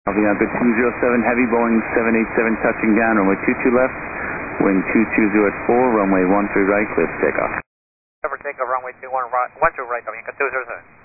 Avianca 207 Heavy, Boeing 787 touching down, runway 22 left, wind 220 at 4, runway 13 right, clear for takeoff. Cover takeoff, runway 21 right, 12 right, Avianca 207.